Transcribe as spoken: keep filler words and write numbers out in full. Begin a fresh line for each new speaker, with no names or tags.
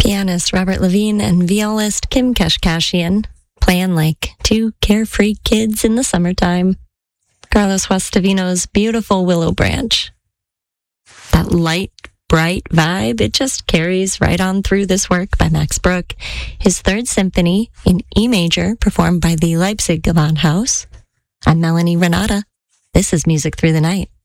Pianist Robert Levine and violist Kim Kashkashian playing like two carefree kids in the summertime. Carlos Guastavino's beautiful Willow Branch. That light, bright vibe, it just carries right on through this work by Max Bruch. His third symphony in E major, performed by the Leipzig Gewandhaus. I'm Melanie Renata. This is Music Through the Night.